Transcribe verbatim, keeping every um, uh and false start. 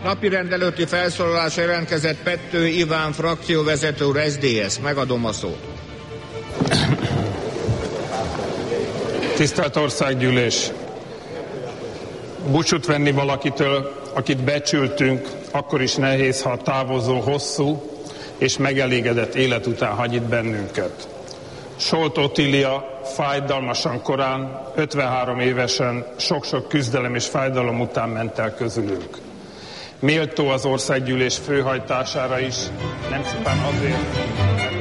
Napirend előtti felszólalásra jelentkezett Pettő Iván frakcióvezető úr, es zé dé es. Megadom a szót. Tisztelt Országgyűlés! Búcsút venni valakitől, akit becsültünk, akkor is nehéz, ha a távozó hosszú és megelégedett élet után hagy itt bennünket. Solt Otília fájdalmasan korán, ötvenhárom évesen, sok-sok küzdelem és fájdalom után ment el közülünk. Méltó az Országgyűlés főhajtására is, nem csupán azért,